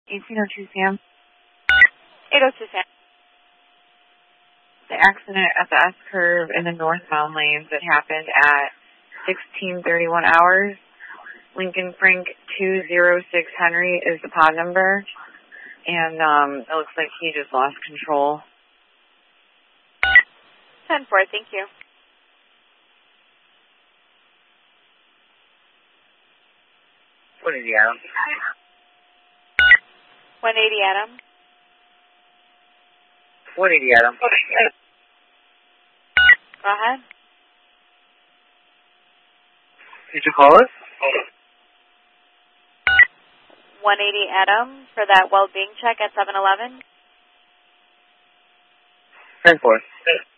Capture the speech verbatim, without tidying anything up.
eighteen oh two Sam. eight oh two Sam. The accident at the S-curve in the northbound lanes that happened at sixteen thirty-one hours. Lincoln Frank two oh six Henry is the pod number. And um, it looks like he just lost control. ten four, thank you. one eighty Adam. one eighty Adam. one eighty Adam. Go ahead. Did you call us? one eighty Adam for that well-being check at seven eleven. ten four.